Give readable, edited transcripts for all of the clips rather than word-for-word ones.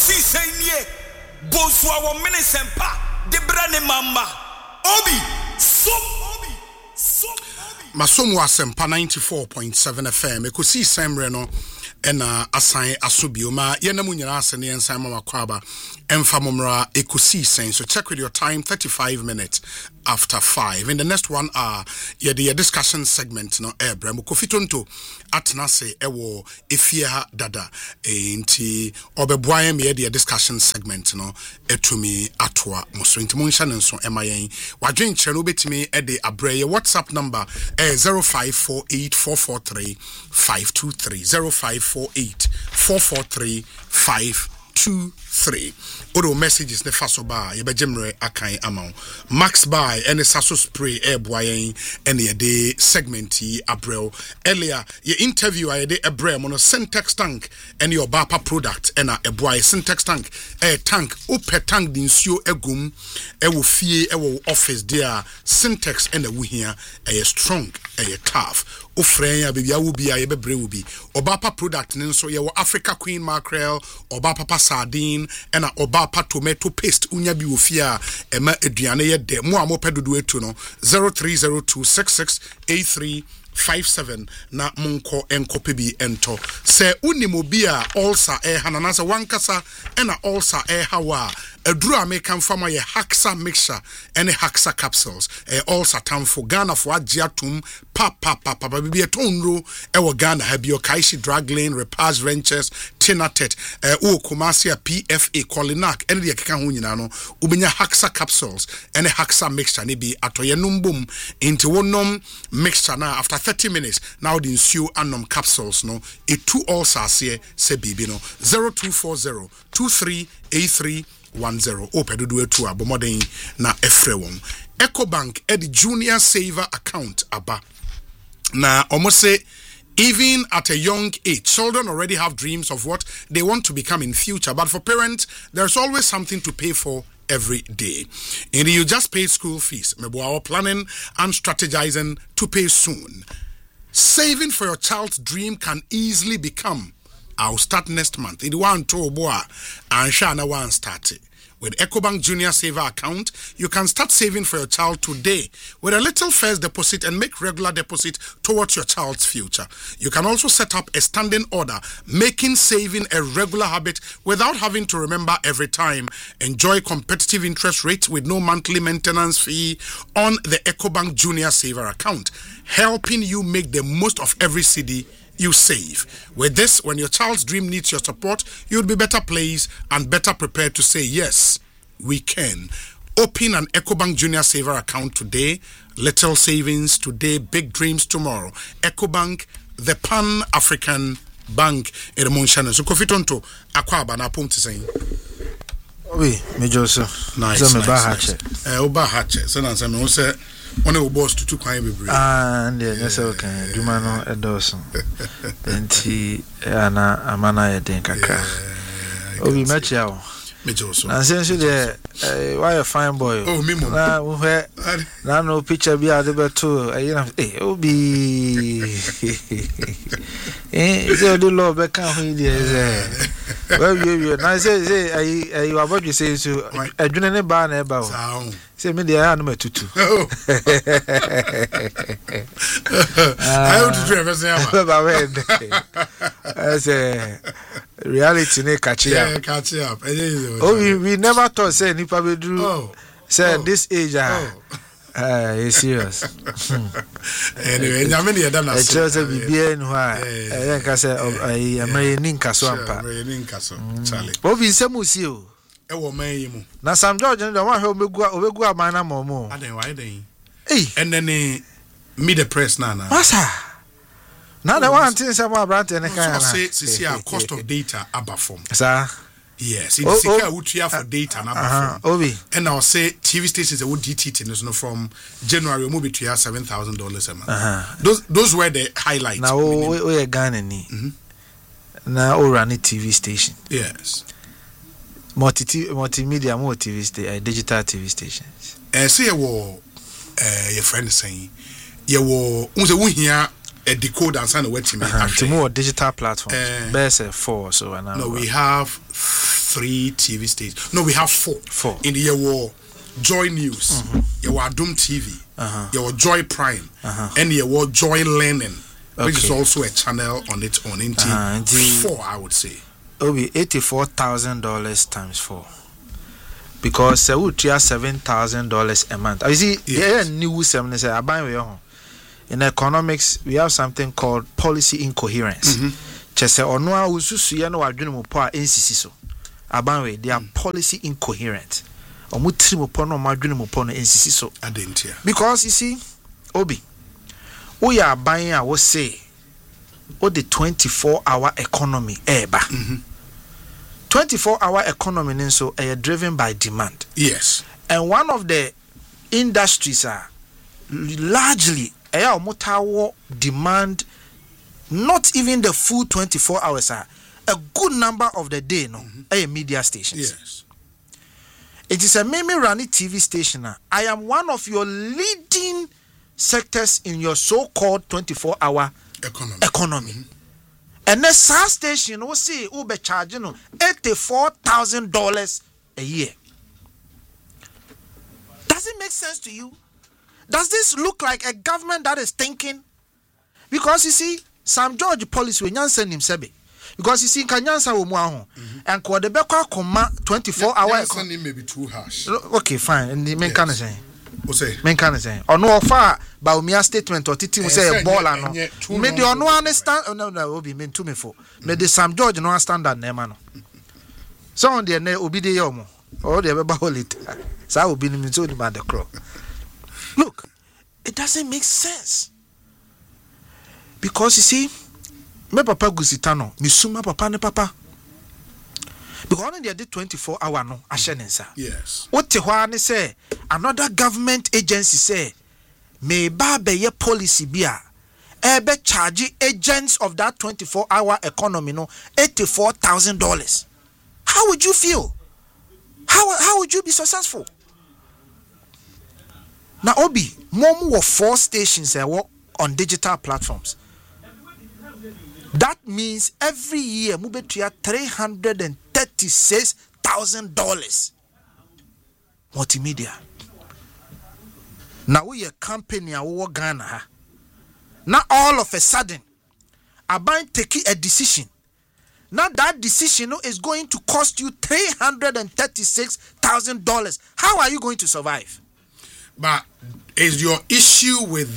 kosi senye boswa wo minisempa de brane mama obi so Masomu Asempa 94.7 FM ekosi semre no ena asan asobioma yenamu nyina asene ensan mama kwaba emfa momra ekosi sen. So check with your time, 35 minutes after 5. In the next 1 hour the discussion segment no Brem Kofitonto atnase ewo efia dada enti obeboa me the discussion segment no etumi atoa moso enti monhya nenso emayen wadwen kire no betimi de abreye WhatsApp number 0548443523 0548443523. Odo messages ne faso ba ye bejemre akan amount max buy and saso spray air boyen and ye de segmenti abrel earlier ye interview ye de abrel mono syntax tank and your bapa product and a boy syntax tank tank ope tank din suo egum e wo fie e wo office there syntax and we here strong tough ofren abia wo bia ye bebre wo bi obapa product ne nso ye wo Africa Queen mackerel obapa sardine and obapa tomato paste unya bi wo fia ema aduane ye de mo amopedodo etu no 0302668357 na munko enkope bi ento se unimobi a ulcer hanana se wankasa ena ulcer hawa aduru American farmer ye haxa mixture and haxa capsules ulcer tamfo Ghana for agiatum papa bibi etonro ewo Ghana habio kaishi drug lane repairs ranches tinatet o Kumasia PFA Colinac and the keka ho nyina no ubenya haxa capsules and haxa mixture ne bi atoye numbum into wonom mixture na after 30 minutes now the ensue anom capsules no e two ulcers here se bibi no 0240 238310 opedudu etu abomoden na efrewon EcoBank edi junior saver account aba na almost say even at a young age children already have dreams of what they want to become in future, but for parents there's always something to pay for every day. And you just pay school fees. Maybe our planning and strategizing to pay soon. Saving for your child's dream can easily become I'll start next month. It one to boa and Shana one started. With EcoBank Junior Saver account, you can start saving for your child today with a little first deposit and make regular deposit towards your child's future. You can also set up a standing order, making saving a regular habit without having to remember every time. Enjoy competitive interest rates with no monthly maintenance fee on the EcoBank Junior Saver account, helping you make the most of every cedi you save. With this, when your child's dream needs your support, you'll be better placed and better prepared to say, yes, we can. Open an EcoBank Junior Saver account today. Little savings today, big dreams tomorrow. EcoBank, the Pan-African Bank in the Monshana. So, Kofitonto, Akwaba na pumti saying. Oui, Mejoso. Nice. Oba Hatche. So, now, I say, one of boss to kwan bebre and yes okay duma no edoso enti ana amana ye den kakra obi mechi awo mejoso and since the why a fine boy na we na no picture bi ade beto obi is the law be kan ho dey well you na say I about you say so adwene ne ba na e ba o say me dey na matutu I want to drive say as a reality ne catch up we never thought say nipa be do say this age it's serious. Anyway, nyame dey done as just a bibia no ha e ka say American kaso ampa American kaso Charlie obi semusi o e wo man yi mu na Sam George no da wa hwe obegu amana momo aden why den and then me the press na masa na the one thing say mo brand ne kan na say cost of data abafom sir. Yes, it's a utia for data na Obi. And I'll say TV stations that would DT no from January movie to $7,000 a month. Those were the highlights. Now we Ghana ni. Now we run a TV station. Yes. Multimedia more TV station, digital TV stations. Say your friend saying you were here a decoder and waiting to more digital platforms. Best 4 so now. No, we have 3 TV stations. No, we have 4. 4. In the year war, Joy News, your Adum TV, your Joy Prime, and your Joy Learning, which is also a channel on its own. Into 4, I would say. It will be $84,000 times 4. Because we would charge $7,000 a month. You see, there new seminars. In economics, we have something called policy incoherence. Chese onwa ususu ya no wadwene mo po a nsisi so. Abanwe, they are policy incoherent. Omutri mo po no madwene mo po no nsisi so. Adentia. Because you see, Obi, we are buying a say o the 24-hour economy eba. 24-hour economy nso driven by demand. Yes. And one of the industries are largely demand, not even the full 24 hours are a good number of the day media stations. Yes. It is a Mimi Rani TV station. I am one of your leading sectors in your so-called 24-hour economy. And the SAR station will see Uber charging $84,000 a year. Does it make sense to you? Does this look like a government that is thinking? Because you see, Sam George policy when Yansen himself. Because you see, Kanyansa Umuaho and Kwadebeka Koma 24-hour. May be too harsh. Okay, fine. And the main kind of saying. Men can say or no far by Umia statement or Titi will say a ball and no. May the no understand. No, will be meant to me for. May the Sam George no standard name. So on the ne obi de yomo or the baholit. So I will be in the crow. Look, it doesn't make sense. Because you see, me papa gusitano, mi suma papa ne papa. Because only they did 24-hour no ashenensa. Yes. What te say another government agency say may ba be policy bia ebe charge agents of that 24-hour economy no $84,000. How would you feel? How would you be successful? Now Obi, mom were 4 stations on digital platforms. That means every year move to $336,000 multimedia. Now we a company our Ghana. Now all of a sudden, about taking a decision. Now that decision is going to cost you $336,000. How are you going to survive? But is your issue with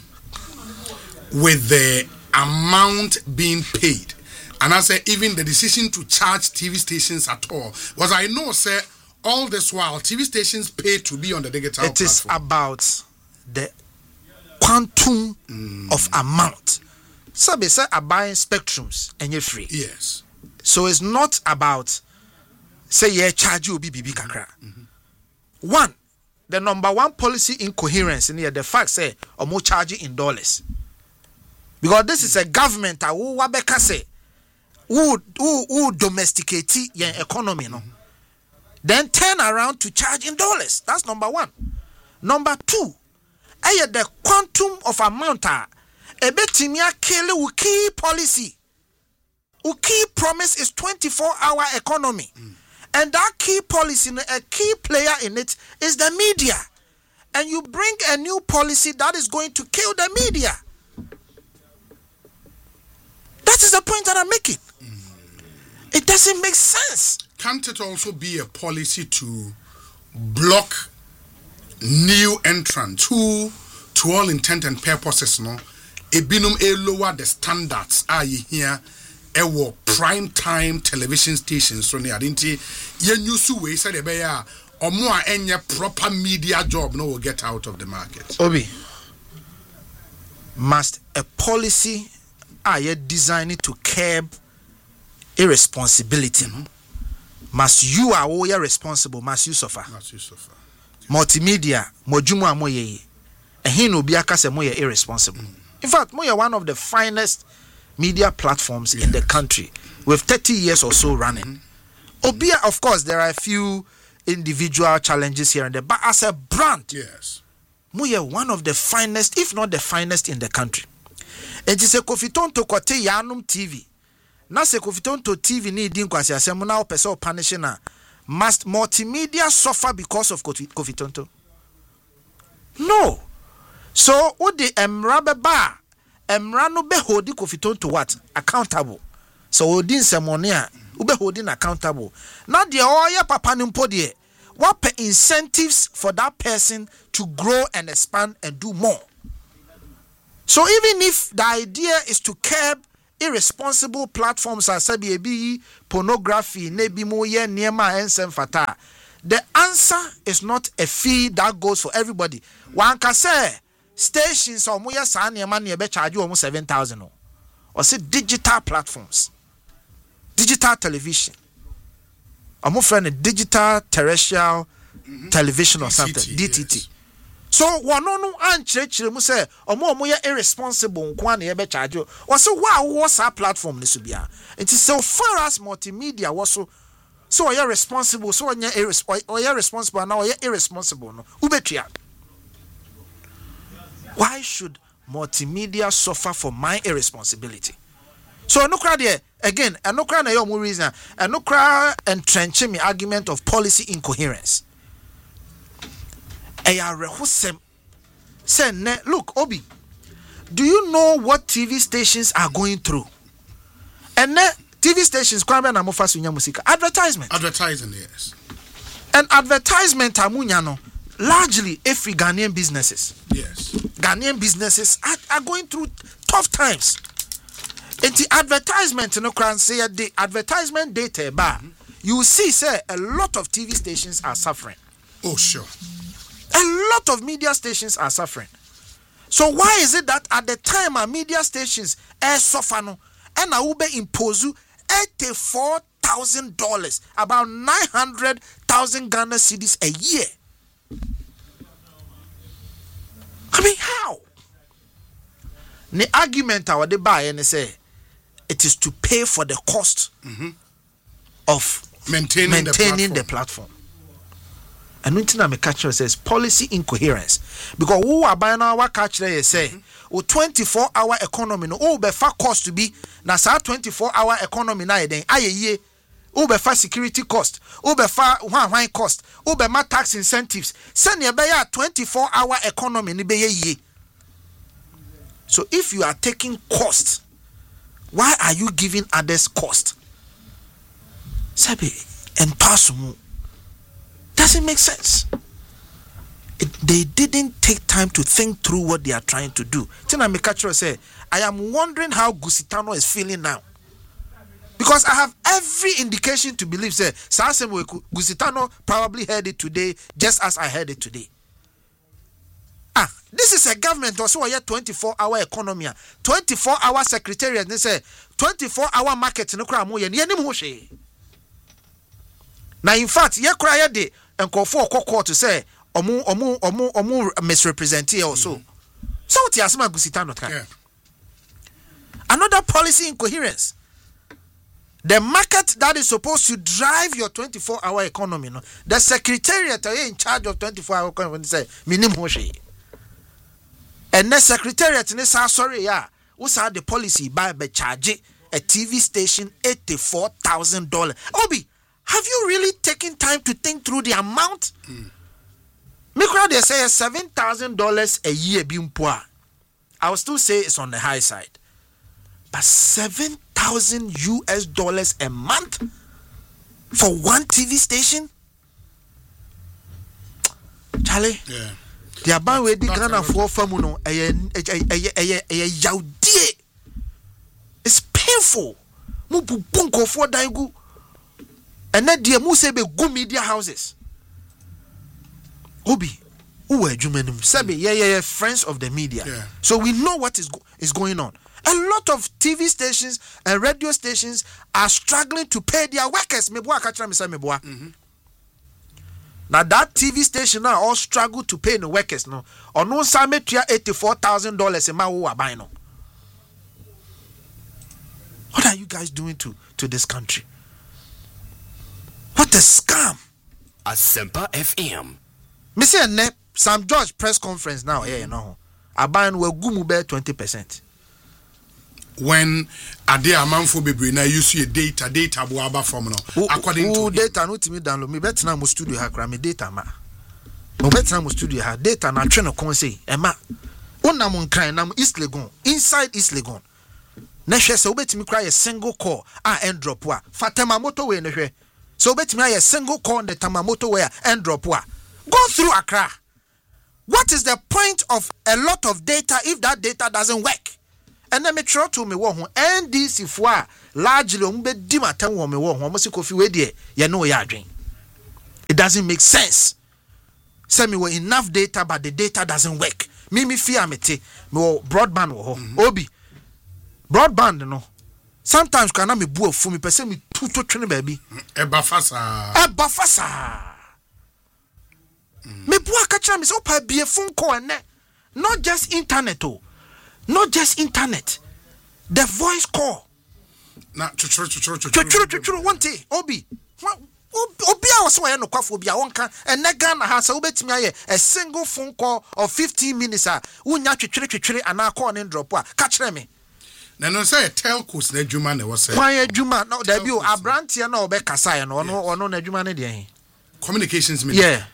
the amount being paid? And I say even the decision to charge TV stations at all. Was I know, sir, all this while TV stations pay to be on the digital platform. It is about the quantum of amount. So they say are buying spectrums and you're free. Yes. So it's not about say charge you BBB kakra. One, the number one policy incoherence in here, the fact say more charging in dollars. Because this is a government who wabeka say who domesticate your economy no. Then turn around to charge in dollars. That's number one. Number two, the quantum of amount ebetimia kele key policy. Key promise is 24-hour economy. And that key policy, a key player in it is the media. And you bring a new policy that is going to kill the media. That is the point that I'm making. It doesn't make sense. Can't it also be a policy to block new entrants who, to all intent and purposes, no, ebinum lower the standards are here? Ewo prime time television stations so ne adinti yenyusu we said ebe ya omo a enye proper media job no will get out of the market. Obi, must a policy are designed to curb irresponsibility? Must you are all responsible? Must you suffer? Must you suffer? Multimedia mojumu amoye ehin obi aka se moye irresponsible. In fact, moye one of the finest media platforms in the country with 30 years or so running. Obia, of course, there are a few individual challenges here and there, but as a brand, yes, we are one of the finest, if not the finest in the country. And it's a Kofi Tonto Kote Yanum TV. na se Kofi Tonto TV ni di nkwasi asem na opese o punish na must multimedia suffer because of Kofi Tonto? No. So udi emra beba emra no be hodi Kofi Tonto what accountable. So odi nsemone a ube holding accountable. Now the oya papa nimpo de what pay incentives for that person to grow and expand and do more. So even if the idea is to curb irresponsible platforms as sabi pornography, nebi moye niema ensem fata, the answer is not a fee that goes for everybody. One can say stations or moya sa niema ne be charge you almost 7,000 or say digital platforms, digital television. I'm offering digital terrestrial television or something, DTT. Yes. So one no anchre mu say omo ye irresponsible nkwa na ye be charge o so wa what's our platform ni so bia it is so far as multimedia was so you responsible so you responsible now you irresponsible no ubetua. Why should multimedia suffer for my irresponsibility? So no cry there again, and no cry na your reason, and no cry entrenching me argument of policy incoherence. Look, Obi, do you know what TV stations are going through? And TV stations, advertisement. Advertising, yes. And advertisement, largely every Ghanaian businesses. Yes. Ghanaian businesses are going through tough times. And the advertisement, the advertisement data bar, you see, say, a lot of TV stations are suffering. Oh, sure. A lot of media stations are suffering. So why is it that at the time our media stations are suffering and I will impose $84,000, about 900,000 Ghana cedis a year? I mean, how? The argument I would buy and say it is to pay for the cost of maintaining the platform. And nothing I catch says policy incoherence. Because who are buying our catch there say 24-hour economy no be far cost to be na sa 24-hour economy na then aye be far security cost, be far one cost, be ma tax incentives. Send ye be 24-hour economy ni be ye. So if you are taking cost, why are you giving others cost? Sabi and pass mu. Doesn't make sense. They didn't take time to think through what they are trying to do. Tina Mikacho said, I am wondering how Gusitano is feeling now. Because I have every indication to believe, say, Gusitano probably heard it today, just as I heard it today. This is a government also a 24-hour economy, 24-hour secretariat. They say 24-hour market. Now, in fact, ye cry de and call for court to say omu misrepresent here also. So what Yasma Gusitano can. Another policy incoherence. The market that is supposed to drive your 24-hour economy, no, the secretariat are in charge of 24-hour economy. Say minimum. And the secretariat in sorry, what's the policy by charge a TV station $84,000? Obi, have you really taken time to think through the amount? Mikra they say $7,000 a year being poor. I will still say it's on the high side. But $7,000 a month for one TV station? Charlie? Yeah. The about where the Ghana for Famuno it's painful. Mubu bunko for daigu. And then dear Musebe go media houses. Obi, who were Jumenum? Sabi, yeah, friends of the media. Yeah. So we know what is going on. A lot of TV stations and radio stations are struggling to pay their workers. Now that TV station now all struggle to pay the workers. No, or no same $84,000 a month. What are you guys doing to this country? What a scam! Asempa FM. Mr. Ne Sam George press conference now. Yeah, you know, Aban will gumu bear 20%. when ade amanfo bebre na use your data bo aba from no according to data no timi download me betina mo studio ha kra me data ma mo betina mo studio ha data na twe no kon sei e ma wona mo nkran na East Legon inside East Legon na hwe se obetimi kra ye single call end drop a fatema motorway no hwe so obetimi ye single call the tama motorway end drop a go through Accra. What is the point of a lot of data if that data doesn't work? And then me try to me wo ho NDC fo a largely o be di matam wo me wo ho mo se kofi we de ye no ya adwen. It doesn't make sense. Say me we enough data but the data doesn't work. Me fear me te me wo broadband wo ho. Obi broadband no sometimes kana me bu afu me pese me tuto twene ba bi. Eba fasa. Me bu akacha me so pa bie phone call ne not just internet not just internet the voice call na chuchuru wonte obi a was no kwafo obi a wonka enega na ha sa obetimi aye a single phone call of 15 minutes a unya twetwere ana call ne drop a ka kire me na no say telcos na adwuma na was say kwan adwuma na da bi o abrantie na obekasa ye no ono na adwuma ne de communications minister yeah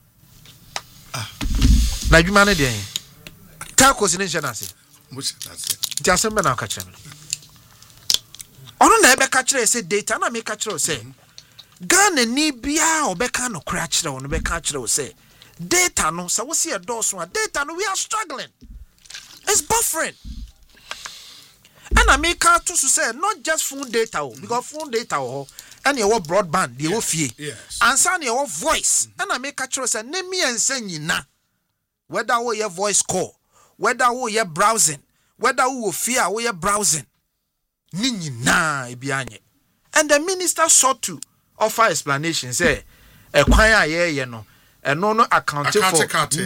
na adwuma ne de telcos ne njenase ti asembe na ka kire me ono na ebe ka kire say data na me ka kire say Ghana ni bia obeka no kra kire wo no beka kire wo say data no sa wo see a dose one data no we are struggling it's buffering and I make out to say not just phone data because phone data and your broadband the ofie and san your voice and I make out say name me and say nyina whether wo your voice call whether wo your browsing whether wo fear wo your browsing nyina e bianye and the minister sought to offer explanation say e kwan aye no no accounted for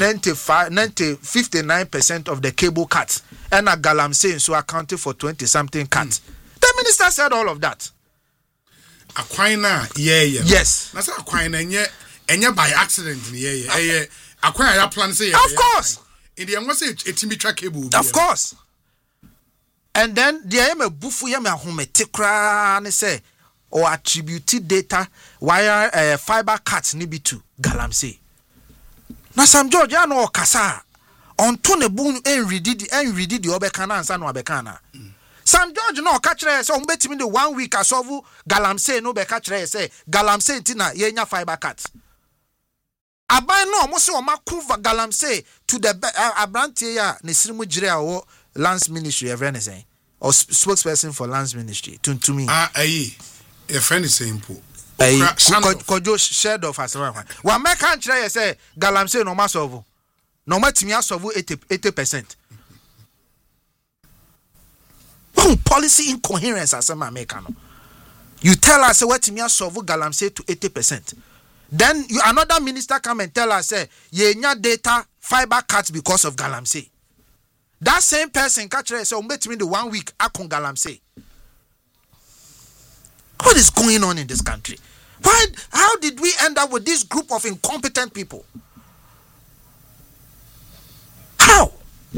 59% of the cable cuts and a galamsey so accounted for 20 something cuts. The minister said all of that. Aquina yes na say aquina enye by accident aquina ya plan say of course in the say etimi twa cable of course and then there am a bufu ya me ahomete kra ne say or attributed data wire fiber cuts ni bi to galamsey. Na Sam George ya no kasa onto ne bu enridi the obeka na ansa no obeka na Sam George no ka kire say ombetimi the 1 week asovu galamsey no beka kire say galamsey ntina ye nya fiber cut aban no mo se o makuva galamsey to the abrantie ya ne sirimu gire awo lands ministry everyone saying or spokesperson for lands ministry to me ayi a friend is simple kojo shared of as one make can try say galamsey no ma solve no matimi asolve 80%. Policy incoherence as a make no you tell us what timi asolve galamsey to 80%, then you another minister come and tell us say ye nya data fiber cuts because of galamsey. That same person catch say ombetimi the 1 week akon galamsey. What is going on in this country? How did we end up with this group of incompetent people? How?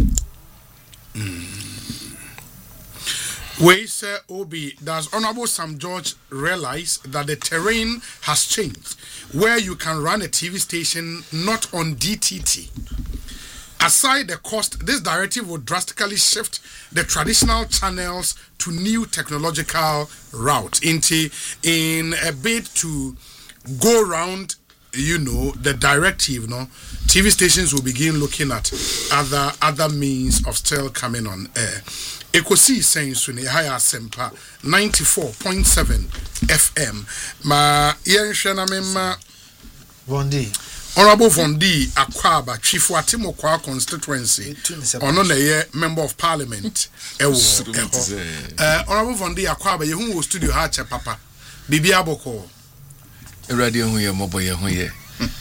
We say Obi, does Honorable Sam George realize that the terrain has changed where you can run a TV station not on DTT? Aside the cost, this directive would drastically shift the traditional channels to new technological route in a bid to go around, the directive. TV stations will begin looking at other means of still coming on air. Ekosi saying suni higher sempa 94.7 FM. Ma yenshana mema Bondi. Honorable Vondi Akwaba, Chief Watimokwa constituency, member of parliament. Honorable Vondi Akwaba, you who studio Hacha Papa, Bibi Aboko. Radio Huya Moboya Huye.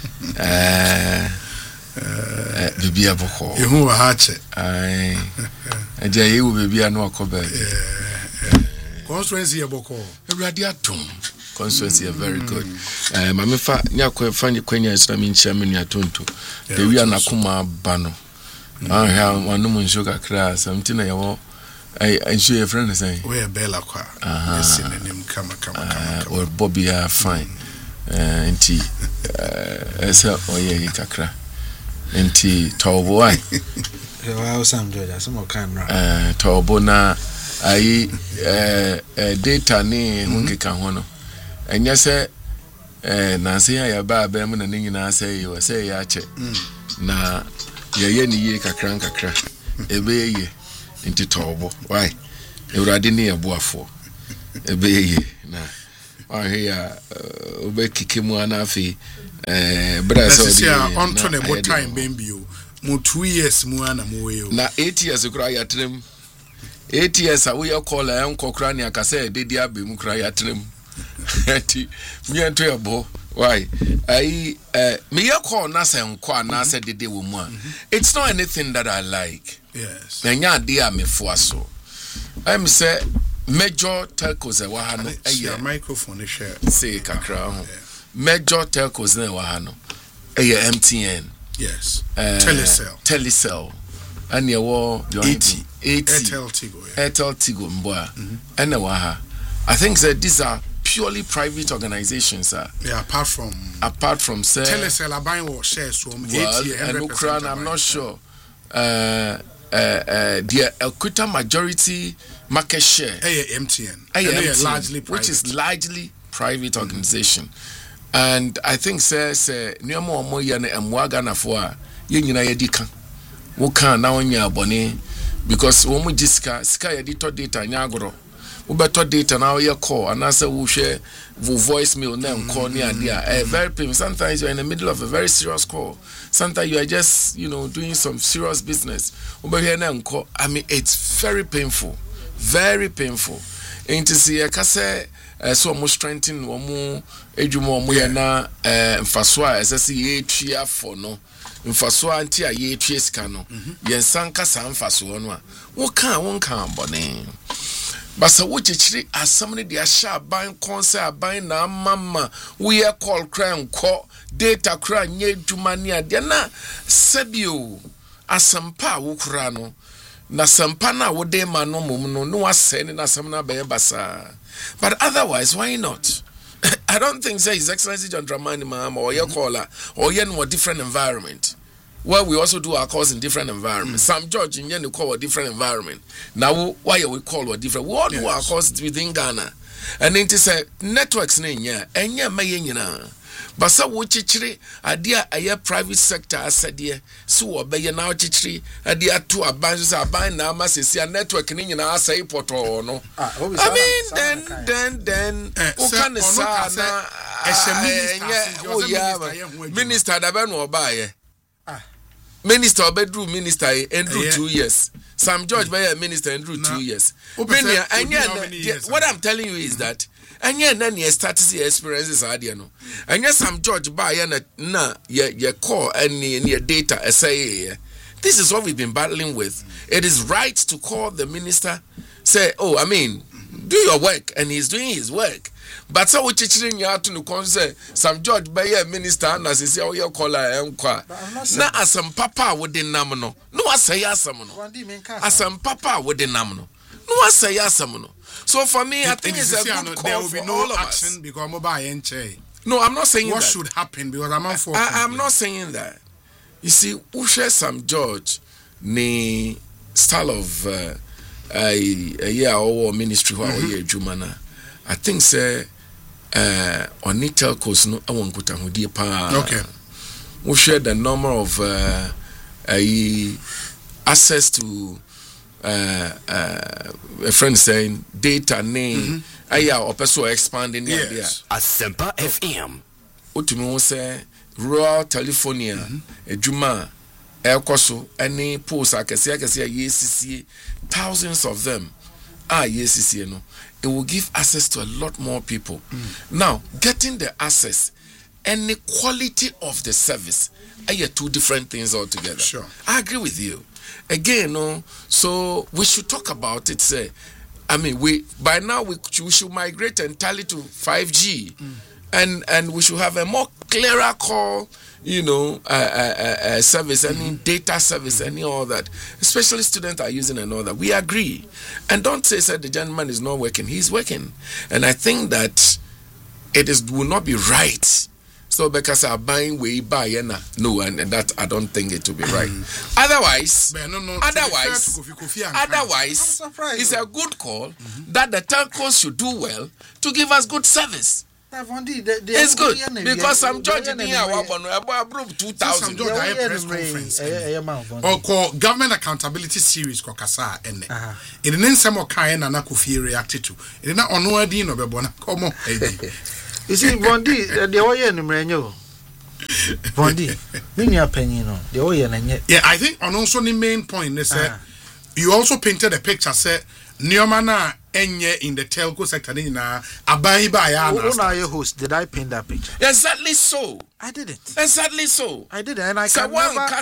Bibi Aboko. You who are Hache. I Jay will be a no cover. Constituency Aboko. Radiatum. Constituency are very good. Mamifa nyakwe fanye kwenye Islamic chairman ya Tonto. Dewi anakuma bano. Aha wanu munshoka kra samtina yawo I show your friend saying Where Bella Qua. Yes, in the name come. Or Bobby are fine. And tea. Esa oye kakra. And tea tobo I. Some Georgia, some kind Tobo na I data ni hunke kahono. And yes, Nancy, ya ba be na ningi na say you say ya che. Na ye ni ye kakra ebe ye nti tobo. Why? Ewrade ni ebuafo. Ebe ye na. Ahia obe kikimu anafi brother so on to the time bembio mo 2 years mu ana mo we na 8 years kura ya trem 8 years we call am kokra ne akase dedi abem kura ya trem ati mi ento ebo why I me ya call na se nko ana se dede wo mu a it's not anything that I like. Yes nya de a me fo aso I'm say major telcos e wa ha no eye microphone share say kakra ho major telcos na wa ha no eye MTN yes Telecel and ye wo 80 Airtel Tigo mboa and wa ha I think that these are purely private organizations yeah apart from say Telecel are buying what shares from 80 and Ukraine I'm not sure the equita majority market share MTN largely private. Which is largely private organization and I think says nyamo omo ye na emwaga na fo a ye nyina ye di kan wo kan na onya abone because wo mu jisika sika ye di to data nya agoro wo beto data na ye call and say wo hwe voicemail na call ni ade a very painful. Sometimes you're in the middle of a very serious call, sometimes you are just doing some serious business wo be na call. I mean it's very painful and to see a kase so mo strengthen wo mo edwuma mo ye na mfaso a esese ye twa fo no mfaso anti a ye twa sika no ye nsanka sa mfaso no a wo kan bone basa wo chichiri asam ne dia sha ban konse aban na mama wo ye call cran ko data kra nye dwuma ne ade na sabio asampa wo kra no na sampa na wo de ma no mum no no asene na asam na be basa. But otherwise, why not? I don't think say His Excellency John Dramani Mahama or your caller or yen more different environment. Well, we also do our calls in different environments. Sam George in yen call a different environment. Now, why are we call a different? We all do our calls within Ghana. And then to say networks in ya and ya mayena. But so wo chichiri adia aye private sector asadie so obeye na chichiri adia to aban na amasesi network ni nyina asai poto no I mean then o kan sa na minister da be no obaye minister obedru minister endru 2 years Sam George be minister endru 2 years what I'm telling you is that and yet then you start to see experiences no and yes Sam George buy na ye call and your data say this is what we've been battling with. It is right to call the minister, say I mean do your work, and he's doing his work. But so we chichirin ya to no say Sam George buy minister na say your caller enkwa na asam papa within nam no asay asam no asam papa within nam no asay asam no. So for me, I think it's a good call. There will be no action because no, I'm not saying what that. Should happen because I'm not saying that. You see, who share Sam George ni style of a year or ministry or year Jumana. I think say on telcos no I won't go to pa. Okay. Who share the number of access to a friend saying data name aya opeso expanding the idea Asempa FM utumi say rural telephonia ejuma ekoso any post akese yesisie thousands of them yesisie no it will give access to a lot more people. Now getting the access and the quality of the service are two different things altogether. Sure. I agree with you. Again, no, so we should talk about it. I mean, we should migrate entirely to 5G. and we should have a more clearer call, service, any data service, any all that. Especially students are using and all that. We agree. And don't say the gentleman is not working. He's working. And I think that will not be right. So because I'm buying way buy no, and that I don't think it will be right. Otherwise, it's a good call that the telcos should do well to give us good service. It's good because some judge in here approved 2,000. Some judge I press conference or call government accountability series kokasa ene. In the name some kind na Kofi reacted to. It na ono adi no bebona come on. You see, Bondi, the oye numrenyo. Bondi, mini opinion, the oye nanye. Yeah, I think on also the main point they said you also painted a picture say Neomana enye in the telco sector na abai ba ya na. Who are your host? Did I paint that picture? Exactly so. I didn't. Exactly so. I didn't, and I can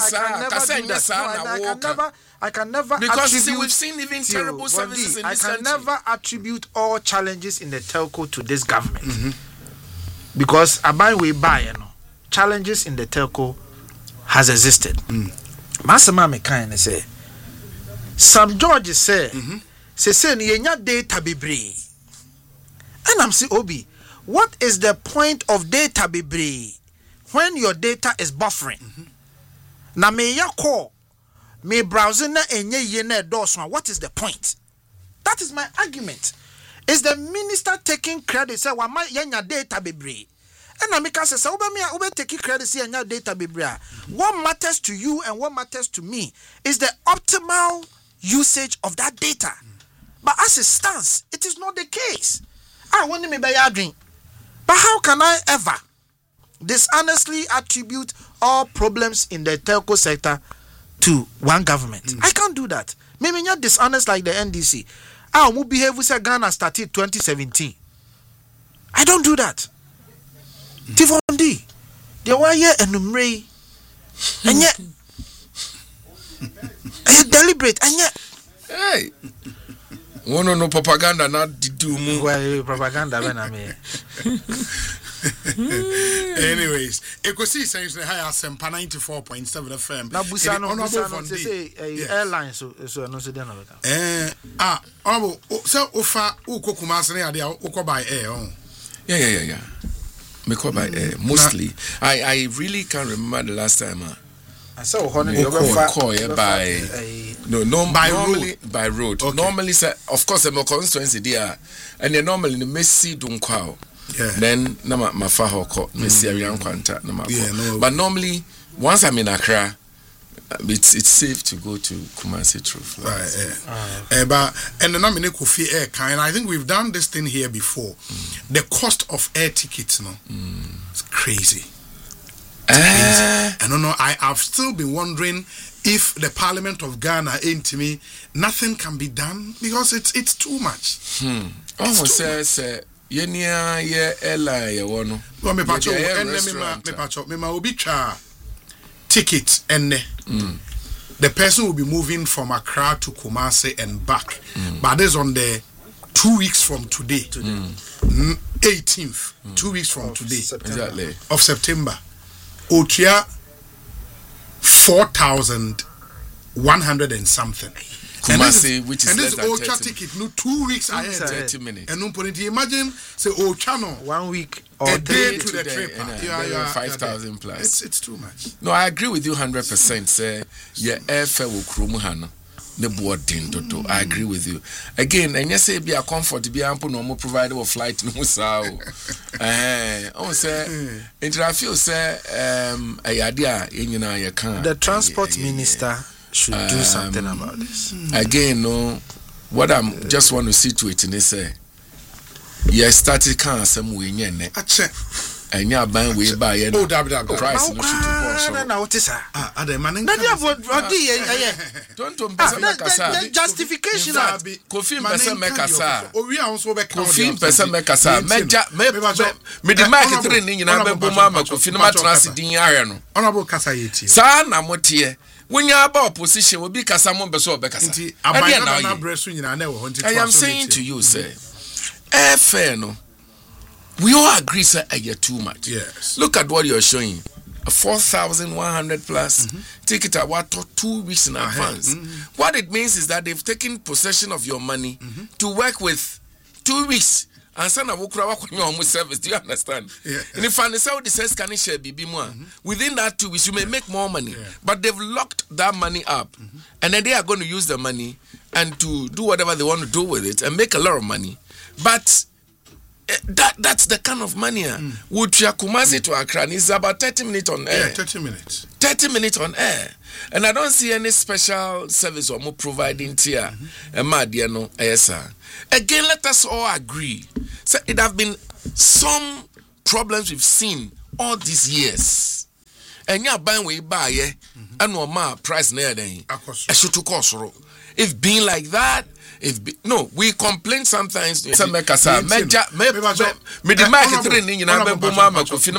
never because attribute, we've seen even terrible services in this country. I can never attribute all challenges in the telco to this government. Because abai we buy, challenges in the telco has existed. Masama me kind say some judges say say ni enya data bebre. And I'm say Obi, what is the point of data bebre when your data is buffering? Na me ya call me browsing na enye ye na doso. What is the point? That is my argument. Is the minister taking credit? Say, "Wa ma yenya data bebre." And Amika says, "Ube taking credit say yenya data bebre." What matters to you and what matters to me is the optimal usage of that data. But as it stands, it is not the case. I want me buy a drink. But how can I ever dishonestly attribute all problems in the telco sector to one government? I can't do that. Maybe not dishonest like the NDC. I will behave with Ghana started 2017. I don't do that. Tivondi, the wire enumerate, and yet, deliberate, and yet, hey, no propaganda, not do move. Well, propaganda, when I mean. Anyways, Ekosi says the higher Sempa 94.7 FM. Now, Busano say airlines, so no, so then. So Ofa Ukokumasane Adia Uko by air. Yeah. Me call by air. Mostly. I really can't remember the last time. I saw Honey by road. Okay. Normally, of course, I'm a constituency there, and they normally the Messi don't call. Then nama mafaho ko Messi Arian Quanta nama. But normally, once I'm in Accra, it's safe to go to Kumasi Truth. Right. But and the nominee Kofi Air kind. I think we've done this thing here before. The cost of air tickets, it's crazy. I don't know. I've still been wondering if the Parliament of Ghana ain't to me, nothing can be done because it's too much. Almost says Yenia Ella Yawono. Well, me pacho me ma obi twa ticket and the person will be moving from Accra to Kumasi and back. But this on the 2 weeks from today. 18th. 2 weeks from today. Exactly. Of September. Otia 4,100 and something. Kumasi, which is and less this than Ocha ticket, 2 weeks ahead. 30 minutes. And imagine say Ocha no 1 week or a day to the trip. 5,000 plus. It's too much. No, I agree with you 100%. Say yeah, airfare will krumu the board din toto. I agree with you. Again, and you say be a comfort be ample no more provider of flight no sao. Say I feel say a idea in you can. The transport minister should do something about this. Again, no, what I'm just want to see to it in this say started can some way in and you buying way by price no should don't justification Kofi person make asa Kofi person make asa me the market train ni na be boma ma Kofi no matrasi din area no honorable Kasayeti sa na motie when you about opposition will be kasa mo be so be kasa I am saying to you say fair no we all agree, sir, too much. Yes. Look at what you're showing. 4,100 plus ticket award 2 weeks in advance. What it means is that they've taken possession of your money to work with 2 weeks. And son of service, do you understand? Yeah. And if I sell the says can share BB more within that 2 weeks, you may make more money. But they've locked that money up, and then they are going to use the money and to do whatever they want to do with it and make a lot of money. But that's the kind of money. Would you Kumasi to Accra? It's about 30 minutes on air. Yeah, 30 minutes. 30 minutes on air. And I don't see any special service or more providing here. Again, let us all agree. So it have been some problems we've seen all these years. And you're buying way buy and no more price near then. I should to cost. If being like that, no, we complain sometimes.